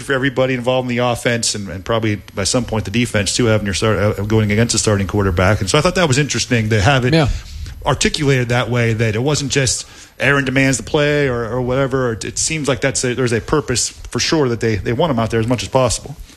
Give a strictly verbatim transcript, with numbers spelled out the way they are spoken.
for everybody involved in the offense, and, and probably by some point the defense too, having your start uh, going against a starting quarterback. And so I thought that was interesting to have it yeah. articulated that way, that it wasn't just Aaron demands the play or, or whatever. It seems like that's a, there's a purpose for sure that they, they want him out there as much as possible.